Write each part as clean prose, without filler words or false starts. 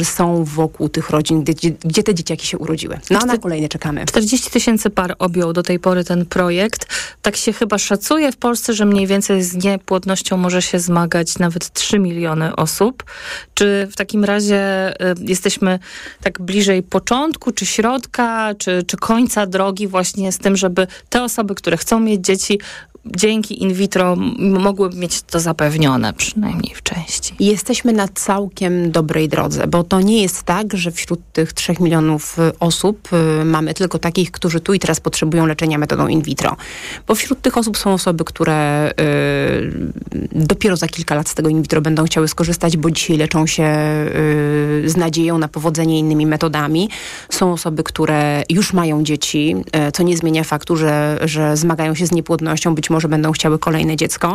są wokół tych rodzin, gdzie te dzieciaki się urodziły. No a na kolejne czekamy. 40 000 par objął do tej pory ten projekt. Tak się chyba szacuje w Polsce, że mniej więcej z niepłodnością może się zmagać nawet 3 miliony osób. Czy w takim razie jesteśmy tak bliżej początku, czy środka, czy końca drogi właśnie z tym, żeby te osoby, które chcą mieć dzieci, dzięki in vitro mogły mieć to zapewnione, przynajmniej w części? Jesteśmy na całkiem dobrej drodze, bo to nie jest tak, że wśród tych 3 milionów osób mamy tylko takich, którzy tu i teraz potrzebują leczenia metodą in vitro. Bo wśród tych osób są osoby, które dopiero za kilka lat z tego in vitro będą chciały skorzystać, bo dzisiaj leczą się z nadzieją na powodzenie innymi metodami. Są osoby, które już mają dzieci, co nie zmienia faktu, że zmagają się z niepłodnością, być może będą chciały kolejne dziecko.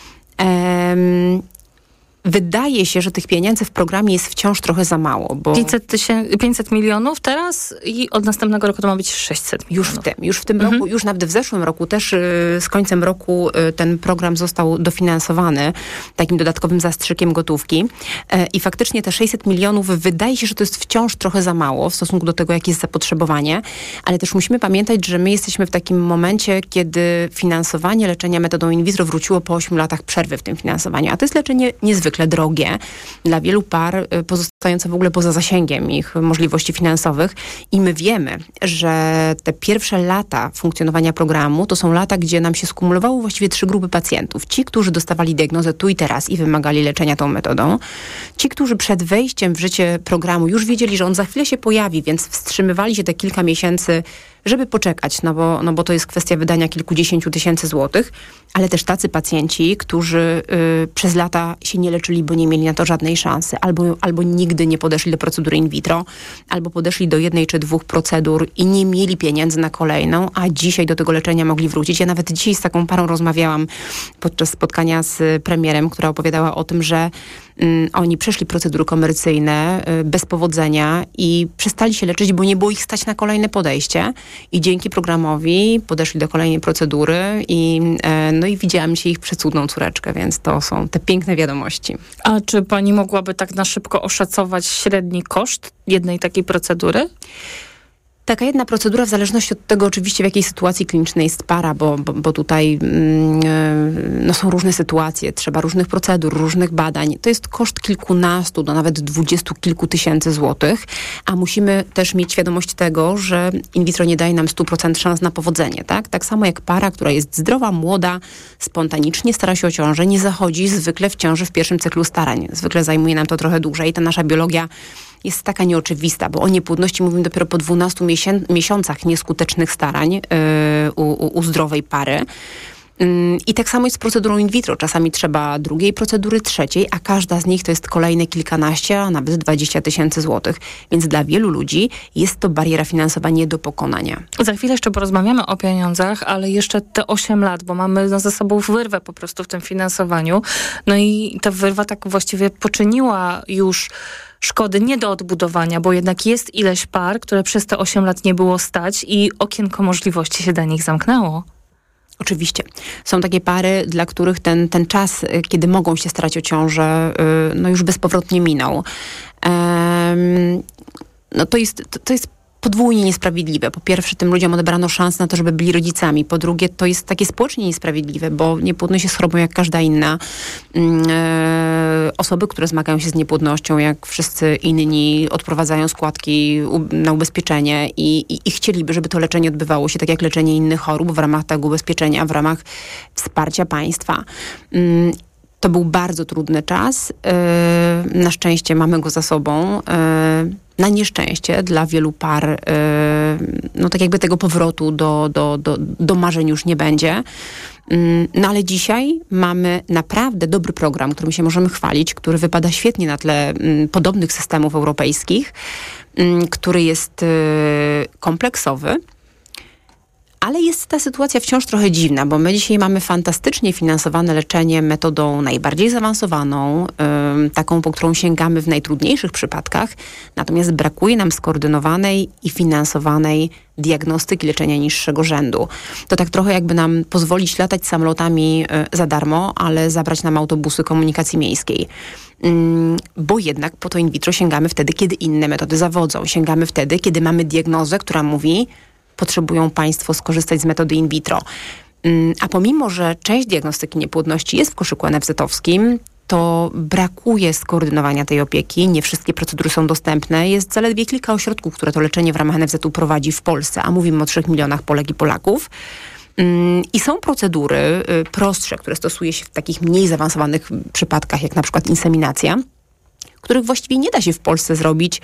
Wydaje się, że tych pieniędzy w programie jest wciąż trochę za mało, bo 500 milionów teraz i od następnego roku to ma być 600 milionów. Już w tym roku, już nawet w zeszłym roku też z końcem roku ten program został dofinansowany takim dodatkowym zastrzykiem gotówki i faktycznie te 600 milionów wydaje się, że to jest wciąż trochę za mało w stosunku do tego, jakie jest zapotrzebowanie, ale też musimy pamiętać, że my jesteśmy w takim momencie, kiedy finansowanie leczenia metodą in vitro wróciło po 8 latach przerwy w tym finansowaniu, a to jest leczenie niezwykle drogie dla wielu par, pozostające w ogóle poza zasięgiem ich możliwości finansowych. I my wiemy, że te pierwsze lata funkcjonowania programu to są lata, gdzie nam się skumulowały właściwie 3 grupy pacjentów. Ci, którzy dostawali diagnozę tu i teraz i wymagali leczenia tą metodą. Ci, którzy przed wejściem w życie programu już wiedzieli, że on za chwilę się pojawi, więc wstrzymywali się te kilka miesięcy, żeby poczekać, no bo to jest kwestia wydania kilkudziesięciu tysięcy złotych, ale też tacy pacjenci, którzy przez lata się nie leczyli, bo nie mieli na to żadnej szansy, albo nigdy nie podeszli do procedury in vitro, albo podeszli do 1 czy 2 procedur i nie mieli pieniędzy na kolejną, a dzisiaj do tego leczenia mogli wrócić. Ja nawet dzisiaj z taką parą rozmawiałam podczas spotkania z premierem, która opowiadała o tym, że oni przeszli procedury komercyjne bez powodzenia i przestali się leczyć, bo nie było ich stać na kolejne podejście. I dzięki programowi podeszli do kolejnej procedury i widziałam się ich przecudną córeczkę, więc to są te piękne wiadomości. A czy pani mogłaby tak na szybko oszacować średni koszt jednej takiej procedury? Taka jedna procedura, w zależności od tego oczywiście, w jakiej sytuacji klinicznej jest para, bo tutaj są różne sytuacje, trzeba różnych procedur, różnych badań. To jest koszt kilkunastu do nawet 20 kilku tysięcy złotych, a musimy też mieć świadomość tego, że in vitro nie daje nam 100% szans na powodzenie, tak? Tak samo jak para, która jest zdrowa, młoda, spontanicznie stara się o ciążę, nie zachodzi zwykle w ciąży w pierwszym cyklu starań. Zwykle zajmuje nam to trochę dłużej. Ta nasza biologia jest taka nieoczywista, bo o niepłodności mówimy dopiero po 12 miesiącach nieskutecznych starań u zdrowej pary. I tak samo jest z procedurą in vitro. Czasami trzeba drugiej procedury, trzeciej, a każda z nich to jest kolejne kilkanaście, a nawet 20 tysięcy złotych. Więc dla wielu ludzi jest to bariera finansowa nie do pokonania. Za chwilę jeszcze porozmawiamy o pieniądzach, ale jeszcze te 8 lat, bo mamy za sobą wyrwę po prostu w tym finansowaniu. No i ta wyrwa tak właściwie poczyniła już szkody nie do odbudowania, bo jednak jest ileś par, które przez te 8 lat nie było stać i okienko możliwości się dla nich zamknęło. Oczywiście. Są takie pary, dla których ten czas, kiedy mogą się starać o ciążę, już bezpowrotnie minął. To jest podwójnie niesprawiedliwe. Po pierwsze, tym ludziom odebrano szansę na to, żeby byli rodzicami. Po drugie, to jest takie społecznie niesprawiedliwe, bo niepłodność jest chorobą jak każda inna. Osoby, które zmagają się z niepłodnością, jak wszyscy inni, odprowadzają składki na ubezpieczenie i chcieliby, żeby to leczenie odbywało się tak jak leczenie innych chorób w ramach tego ubezpieczenia, w ramach wsparcia państwa. To był bardzo trudny czas. Na szczęście mamy go za sobą. Na nieszczęście dla wielu par, tak jakby tego powrotu do marzeń już nie będzie. No ale dzisiaj mamy naprawdę dobry program, którym się możemy chwalić, który wypada świetnie na tle podobnych systemów europejskich, który jest kompleksowy, Ale jest ta sytuacja wciąż trochę dziwna, bo my dzisiaj mamy fantastycznie finansowane leczenie metodą najbardziej zaawansowaną, taką, po którą sięgamy w najtrudniejszych przypadkach, natomiast brakuje nam skoordynowanej i finansowanej diagnostyki leczenia niższego rzędu. To tak trochę jakby nam pozwolić latać samolotami za darmo, ale zabrać nam autobusy komunikacji miejskiej. Bo jednak po to in vitro sięgamy wtedy, kiedy inne metody zawodzą. Sięgamy wtedy, kiedy mamy diagnozę, która mówi, potrzebują Państwo skorzystać z metody in vitro. A pomimo, że część diagnostyki niepłodności jest w koszyku NFZ-owskim, to brakuje skoordynowania tej opieki. Nie wszystkie procedury są dostępne. Jest zaledwie kilka ośrodków, które to leczenie w ramach NFZ-u prowadzi w Polsce, a mówimy o 3 milionach Polek i Polaków. I są procedury prostsze, które stosuje się w takich mniej zaawansowanych przypadkach, jak na przykład inseminacja, których właściwie nie da się w Polsce zrobić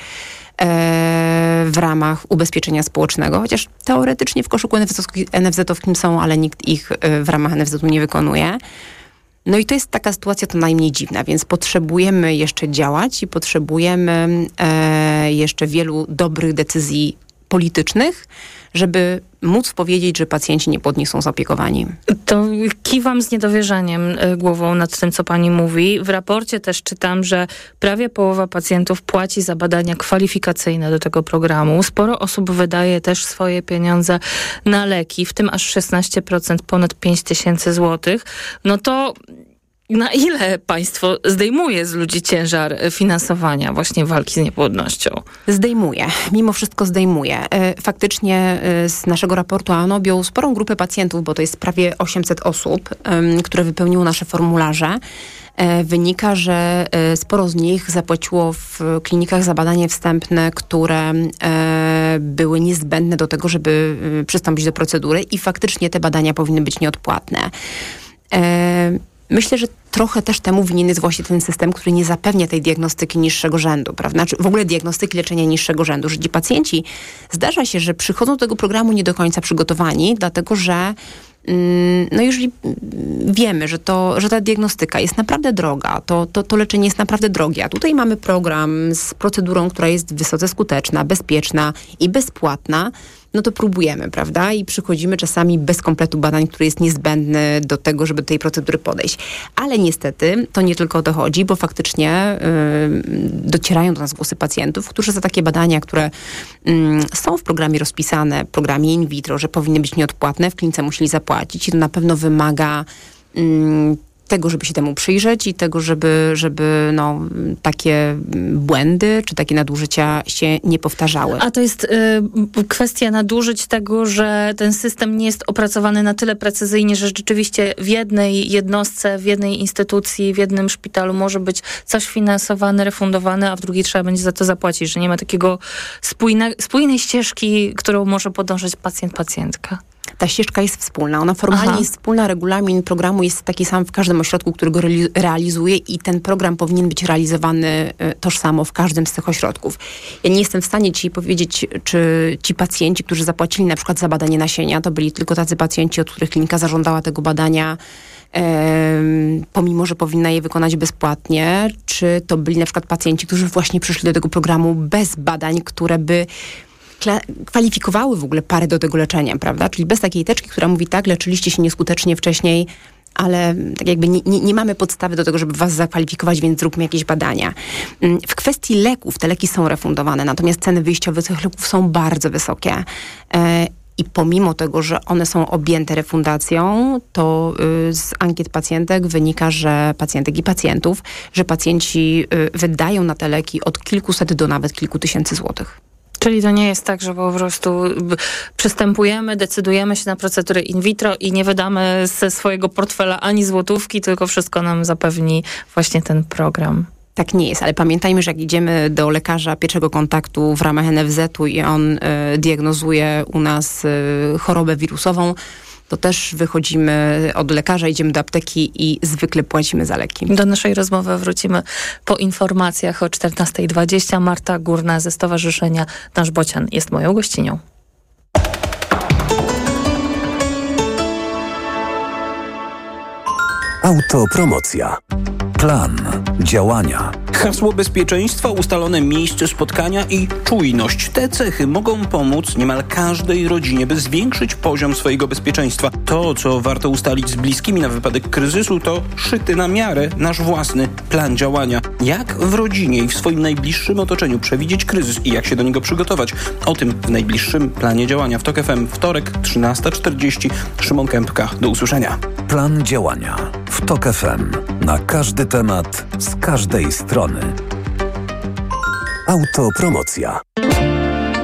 w ramach ubezpieczenia społecznego, chociaż teoretycznie w koszyku NFZ-owskim są, ale nikt ich w ramach NFZ-u nie wykonuje. No i to jest taka sytuacja co najmniej dziwna, więc potrzebujemy jeszcze działać i potrzebujemy jeszcze wielu dobrych decyzji politycznych, żeby móc powiedzieć, że pacjenci niepłodni są zaopiekowani. To kiwam z niedowierzaniem głową nad tym, co pani mówi. W raporcie też czytam, że prawie połowa pacjentów płaci za badania kwalifikacyjne do tego programu. Sporo osób wydaje też swoje pieniądze na leki, w tym aż 16%, ponad 5 000 złotych. No to na ile państwo zdejmuje z ludzi ciężar finansowania właśnie walki z niepłodnością? Zdejmuje. Mimo wszystko zdejmuje. Faktycznie z naszego raportu ANO objął sporą grupę pacjentów, bo to jest prawie 800 osób, które wypełniło nasze formularze. Wynika, że sporo z nich zapłaciło w klinikach za badanie wstępne, które były niezbędne do tego, żeby przystąpić do procedury i faktycznie te badania powinny być nieodpłatne. Myślę, że trochę też temu winien jest właśnie ten system, który nie zapewnia tej diagnostyki niższego rzędu, prawda? Znaczy w ogóle diagnostyki leczenia niższego rzędu, że ci pacjenci zdarza się, że przychodzą do tego programu nie do końca przygotowani, dlatego że no jeżeli wiemy, że ta diagnostyka jest naprawdę droga, to leczenie jest naprawdę drogie, a tutaj mamy program z procedurą, która jest wysoce skuteczna, bezpieczna i bezpłatna, no to próbujemy, prawda? I przychodzimy czasami bez kompletu badań, który jest niezbędny do tego, żeby do tej procedury podejść. Ale niestety to nie tylko o to chodzi, bo faktycznie docierają do nas głosy pacjentów, którzy za takie badania, które są w programie rozpisane, programie in vitro, że powinny być nieodpłatne, w klinice musieli zapłacić i to na pewno wymaga tego, żeby się temu przyjrzeć i tego, żeby takie błędy czy takie nadużycia się nie powtarzały. A to jest kwestia nadużyć tego, że ten system nie jest opracowany na tyle precyzyjnie, że rzeczywiście w jednej jednostce, w jednej instytucji, w jednym szpitalu może być coś finansowane, refundowane, a w drugiej trzeba będzie za to zapłacić, że nie ma takiego spójnej ścieżki, którą może podążać pacjentka. Ta ścieżka jest wspólna. Ona formalnie jest wspólna. Regulamin programu jest taki sam w każdym ośrodku, który go realizuje i ten program powinien być realizowany tożsamo w każdym z tych ośrodków. Ja nie jestem w stanie ci powiedzieć, czy ci pacjenci, którzy zapłacili na przykład za badanie nasienia, to byli tylko tacy pacjenci, od których klinika zażądała tego badania, pomimo że powinna je wykonać bezpłatnie, czy to byli na przykład pacjenci, którzy właśnie przyszli do tego programu bez badań, które by kwalifikowały w ogóle parę do tego leczenia, prawda? Czyli bez takiej teczki, która mówi tak, leczyliście się nieskutecznie wcześniej, ale tak jakby nie mamy podstawy do tego, żeby was zakwalifikować, więc zróbmy jakieś badania. W kwestii leków, te leki są refundowane, natomiast ceny wyjściowe tych leków są bardzo wysokie. I pomimo tego, że one są objęte refundacją, to z ankiet pacjentek wynika, że pacjentek i pacjentów, że pacjenci wydają na te leki od kilkuset do nawet kilku tysięcy złotych. Czyli to nie jest tak, że po prostu przystępujemy, decydujemy się na procedurę in vitro i nie wydamy ze swojego portfela ani złotówki, tylko wszystko nam zapewni właśnie ten program. Tak nie jest, ale pamiętajmy, że jak idziemy do lekarza pierwszego kontaktu w ramach NFZ-u i on diagnozuje u nas chorobę wirusową, to też wychodzimy od lekarza, idziemy do apteki i zwykle płacimy za leki. Do naszej rozmowy wrócimy po informacjach o 14:20. Marta Górna ze Stowarzyszenia Nasz Bocian jest moją gościnią. Autopromocja. Plan działania. Hasło bezpieczeństwa, ustalone miejsce spotkania i czujność. Te cechy mogą pomóc niemal każdej rodzinie, by zwiększyć poziom swojego bezpieczeństwa. To, co warto ustalić z bliskimi na wypadek kryzysu, to szyty na miarę nasz własny plan działania. Jak w rodzinie i w swoim najbliższym otoczeniu przewidzieć kryzys i jak się do niego przygotować? O tym w najbliższym planie działania w TOK FM. Wtorek, 13:40. Szymon Kępka. Do usłyszenia. Plan działania w TOK FM. Na każdy temat, z każdej strony. Autopromocja.